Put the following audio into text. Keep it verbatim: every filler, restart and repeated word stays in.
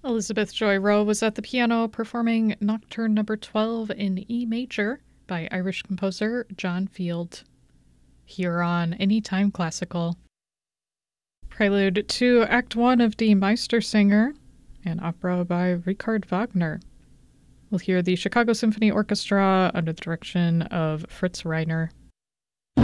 Elizabeth Joy Rowe was at the piano performing Nocturne Number twelve in E major by Irish composer John Field, here on Anytime Classical. Prelude to Act One of Die Meistersinger, an opera by Richard Wagner. We'll hear the Chicago Symphony Orchestra under the direction of Fritz Reiner.